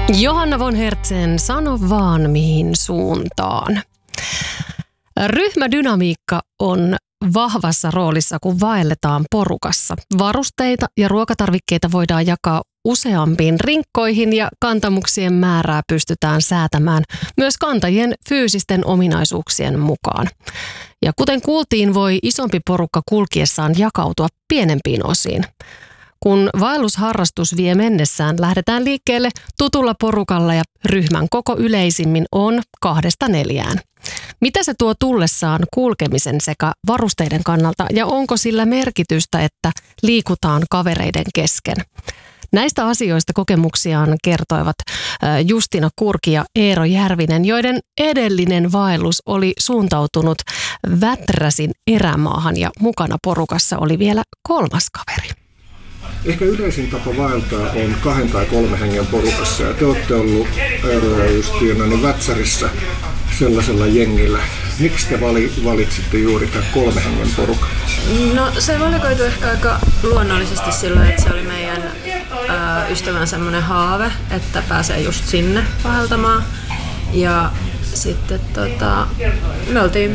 Johanna von Hertzen, sano vaan mihin suuntaan. Ryhmädynamiikka on vahvassa roolissa, kun vaelletaan porukassa. Varusteita ja ruokatarvikkeita voidaan jakaa useampiin rinkkoihin ja kantamuksien määrää pystytään säätämään myös kantajien fyysisten ominaisuuksien mukaan. Ja kuten kuultiin, voi isompi porukka kulkiessaan jakautua pienempiin osiin. Kun vaellusharrastus vie mennessään, lähdetään liikkeelle tutulla porukalla ja ryhmän koko yleisimmin on 2-4. Mitä se tuo tullessaan kulkemisen sekä varusteiden kannalta ja onko sillä merkitystä, että liikutaan kavereiden kesken? Näistä asioista kokemuksiaan kertoivat Justina Kurki ja Eero Järvinen, joiden edellinen vaellus oli suuntautunut Väträsin erämaahan ja mukana porukassa oli vielä 3. kaveri. Ehkä yleisin tapa vaeltaa on 2 tai 3 hengen porukassa ja te olette ollut Eero ja Justina niin Vätsärissä sellaisella jengillä. Miksi te valitsitte juuri tämän 3 hengen porukan? No se valikoitui ehkä aika luonnollisesti silloin, että se oli meidän ystävän semmoinen haave, että pääsee just sinne vaeltamaan. Ja sitten me oltiin